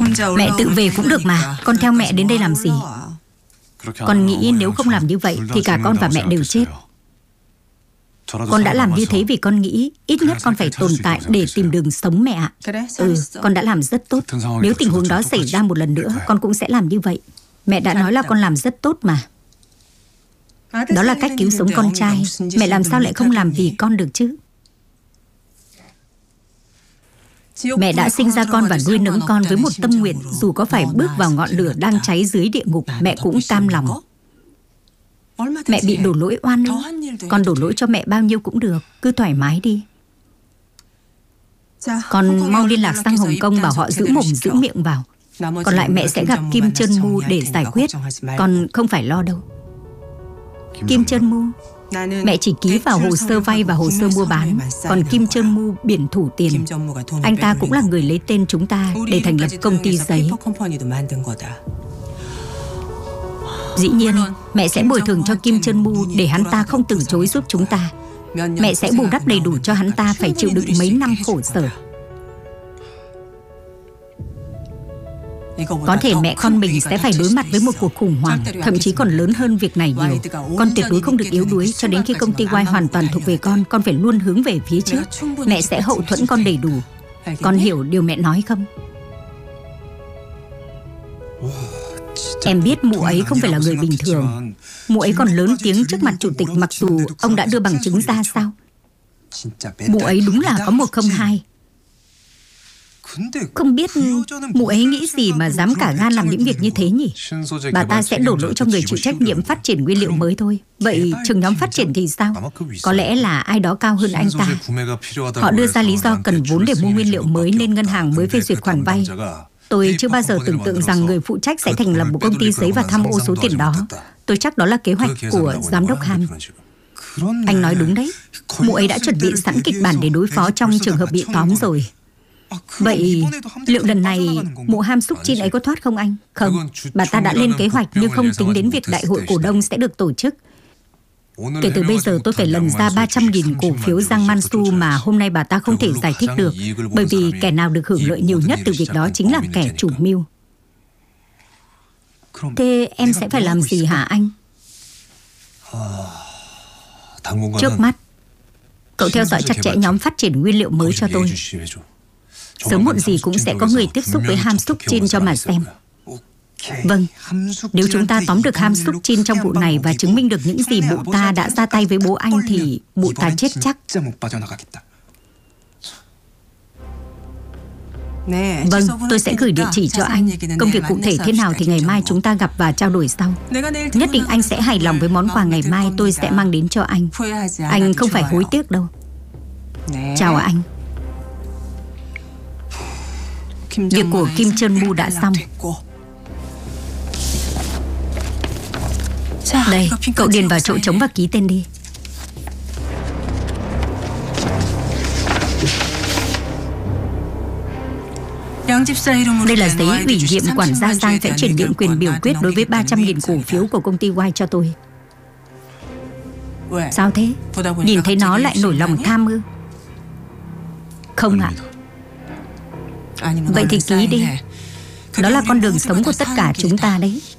Mẹ tự về cũng được mà. Con theo mẹ đến đây làm gì? Con nghĩ nếu không làm như vậy thì cả con và mẹ đều chết. Con đã làm như thế vì con nghĩ ít nhất con phải tồn tại để tìm đường sống mẹ ạ. Con đã làm rất tốt. Nếu tình huống đó xảy ra một lần nữa, con cũng sẽ làm như vậy. Mẹ đã nói là con làm rất tốt mà. Đó là cách cứu sống con trai. Mẹ làm sao lại không làm vì con được chứ? Mẹ đã sinh ra con và nuôi nấng con với một tâm nguyện, dù có phải bước vào ngọn lửa đang cháy dưới địa ngục, mẹ cũng cam lòng. Mẹ bị đổ lỗi oan ư? Con đổ lỗi cho mẹ bao nhiêu cũng được, cứ thoải mái đi. Con mau liên lạc sang Hồng Kông bảo họ giữ mồm giữ miệng vào. Còn lại mẹ sẽ gặp Kim Trân Mu để giải quyết. Con không phải lo đâu. Kim Trân Mu, mẹ chỉ ký vào hồ sơ vay và hồ sơ mua bán. Còn Kim Trân Mu biển thủ tiền. Anh ta cũng là người lấy tên chúng ta để thành lập công ty giấy. Dĩ nhiên, mẹ sẽ bồi thường cho Kim Trân Mu để hắn ta không từ chối giúp chúng ta. Mẹ sẽ bù đắp đầy đủ cho hắn ta phải chịu đựng mấy năm khổ sở. Có thể mẹ con mình sẽ phải đối mặt với một cuộc khủng hoảng, thậm chí còn lớn hơn việc này nhiều. Con tuyệt đối không được yếu đuối. Cho đến khi công ty Y hoàn toàn thuộc về con phải luôn hướng về phía trước. Mẹ sẽ hậu thuẫn con đầy đủ. Con hiểu điều mẹ nói không? Em biết mụ ấy không phải là người bình thường. Mụ ấy còn lớn tiếng trước mặt chủ tịch mặc dù ông đã đưa bằng chứng ra sao. Mụ ấy đúng là có 102. Không biết mụ ấy nghĩ gì mà dám cả gan làm những việc như thế nhỉ? Bà ta sẽ đổ lỗi cho người chịu trách nhiệm phát triển nguyên liệu mới thôi. Vậy trưởng nhóm phát triển thì sao? Có lẽ là ai đó cao hơn anh ta. Họ đưa ra lý do cần vốn để mua nguyên liệu mới nên ngân hàng mới phê duyệt khoản vay. Tôi chưa bao giờ tưởng tượng rằng người phụ trách sẽ thành lập một công ty giấy và tham ô số tiền đó. Tôi chắc đó là kế hoạch của giám đốc Han. Anh nói đúng đấy. Mụ ấy đã chuẩn bị sẵn kịch bản để đối phó trong trường hợp bị tóm rồi. Vậy liệu lần này mụ Ham Suk Jin ấy có thoát không anh? Không, bà ta đã lên kế hoạch nhưng không tính đến việc đại hội cổ đông sẽ được tổ chức. Kể từ bây giờ tôi phải lần ra 300.000 cổ phiếu Giang Mansu mà hôm nay bà ta không thể giải thích được. Bởi vì kẻ nào được hưởng lợi nhiều nhất từ việc đó chính là kẻ chủ mưu. Thế em sẽ phải làm gì hả anh? Trước mắt, cậu theo dõi chặt chẽ nhóm phát triển nguyên liệu mới cho tôi. Sớm muộn gì cũng sẽ có người tiếp xúc với Ham Suk Jin cho mà xem. Vâng, nếu chúng ta tóm được Ham Suk Jin trong vụ này và chứng minh được những gì mụ ta đã ra tay với bố anh thì mụ ta chết chắc. Vâng, tôi sẽ gửi địa chỉ cho anh. Công việc cụ thể thế nào thì ngày mai chúng ta gặp và trao đổi sau. Nhất định anh sẽ hài lòng với món quà ngày mai tôi sẽ mang đến cho anh. Anh không phải hối tiếc đâu. Chào anh. Việc của Kim Trân Mu đã xong. Đây, cậu điền vào chỗ trống và ký tên đi. Đây là giấy ủy nhiệm quản gia Giang sẽ chuyển nhượng quyền biểu quyết đối với 300.000 cổ phiếu của công ty Y cho tôi. Sao thế? Nhìn thấy nó lại nổi lòng tham ư? Không ạ. Vậy thì ký đi. Đó là con đường sống của tất cả chúng ta đấy.